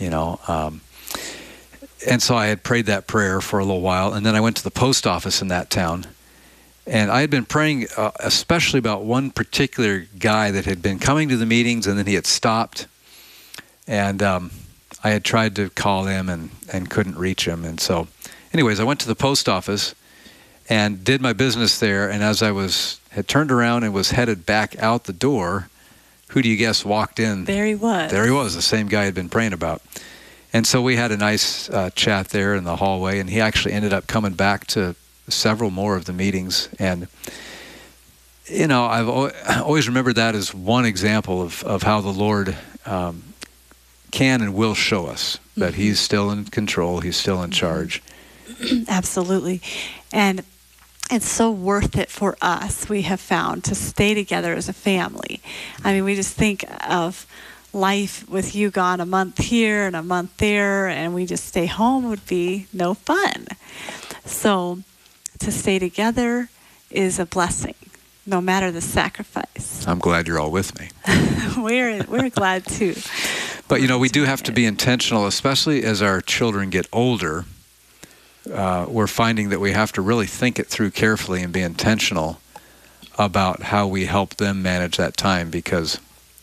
you know. And so I had prayed that prayer for a little while, and then I went to the post office in that town, and I had been praying especially about one particular guy that had been coming to the meetings, and then he had stopped, and I had tried to call him and couldn't reach him. And so anyways, I went to the post office and did my business there, and as I had turned around and was headed back out the door, who do you guess walked in? There he was. There he was, the same guy I'd been praying about. And so we had a nice chat there in the hallway, and he actually ended up coming back to several more of the meetings. And, you know, I've always remembered that as one example of how the Lord can and will show us that He's still in control, He's still in charge. Absolutely. And it's so worth it for us, we have found, to stay together as a family. I mean, we just think of life with you gone a month here and a month there, and we just stay home would be no fun. So to stay together is a blessing, no matter the sacrifice. I'm glad you're all with me. We're glad too. But, you know, we do have to be intentional, especially as our children get older. We're finding that we have to really think it through carefully and be intentional about how we help them manage that time, because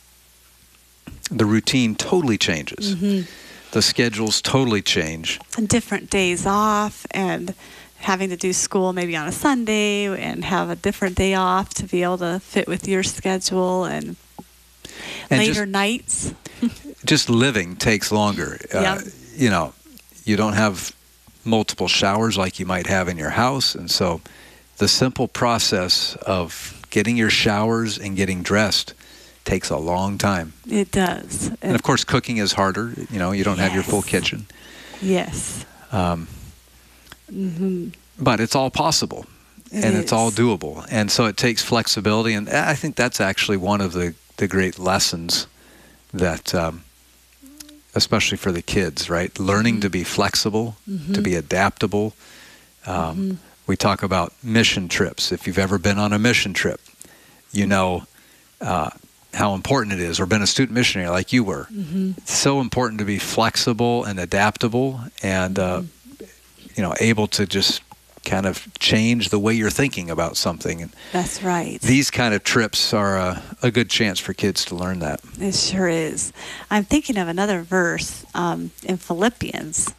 the routine totally changes. The schedules totally change. And different days off, and having to do school maybe on a Sunday and have a different day off to be able to fit with your schedule, and later nights. Just living takes longer. You know, you don't have multiple showers like you might have in your house, and so the simple process of getting your showers and getting dressed takes a long time. It does. And of course, cooking is harder. You know, you don't have your full kitchen. Yes. But it's all possible, and it's all doable. And so it takes flexibility, and I think that's actually one of the great lessons that, especially for the kids, right? Learning to be flexible, to be adaptable. We talk about mission trips. If you've ever been on a mission trip, you know how important it is, or been a student missionary like you were. It's so important to be flexible and adaptable, and you know, able to just kind of change the way you're thinking about something. And that's right. These kind of trips are a good chance for kids to learn that. It sure is. I'm thinking of another verse in Philippians,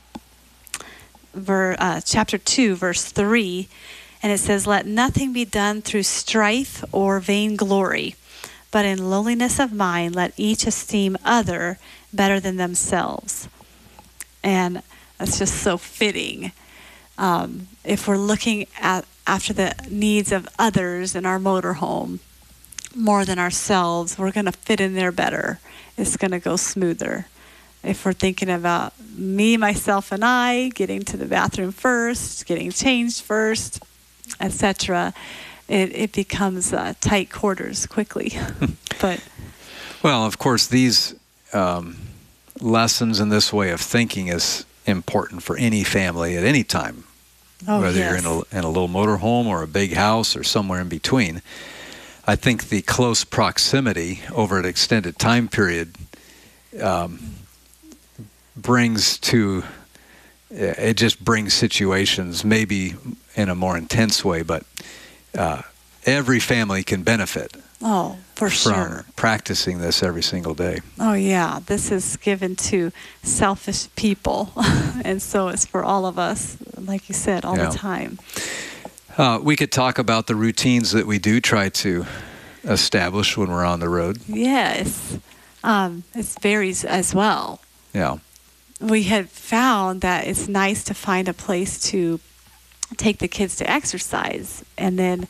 chapter 2, verse 3, and it says, "Let nothing be done through strife or vainglory, but in lowliness of mind, let each esteem other better than themselves." And that's just so fitting. If we're looking after the needs of others in our motorhome more than ourselves, we're going to fit in there better. It's going to go smoother. If we're thinking about me, myself, and I, getting to the bathroom first, getting changed first, etc., it becomes tight quarters quickly. Well, of course, these lessons and this way of thinking is important for any family at any time, whether you're in a little motorhome or a big house or somewhere in between. I think the close proximity over an extended time period just brings situations maybe in a more intense way, but every family can benefit from practicing this every single day. Oh yeah, this is given to selfish people, and so it's for all of us, like you said, all the time. We could talk about the routines that we do try to establish when we're on the road. Yes, it varies as well. Yeah. We had found that it's nice to find a place to take the kids to exercise, and then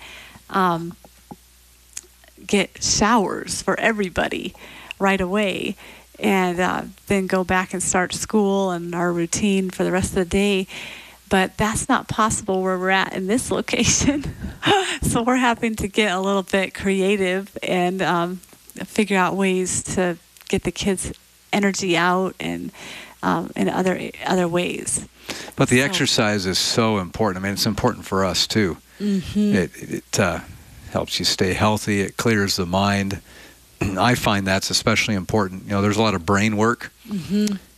get showers for everybody right away, and then go back and start school and our routine for the rest of the day. But that's not possible where we're at in this location. So we're having to get a little bit creative and figure out ways to get the kids' energy out and in other ways. But the exercise is so important. I mean, it's important for us too. It helps you stay healthy. It clears the mind. I find that's especially important. You know, there's a lot of brain work